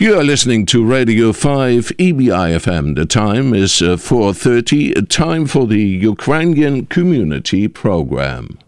You are listening to Radio 5 EBI FM. The time is 4:30, time for the Ukrainian Community Program.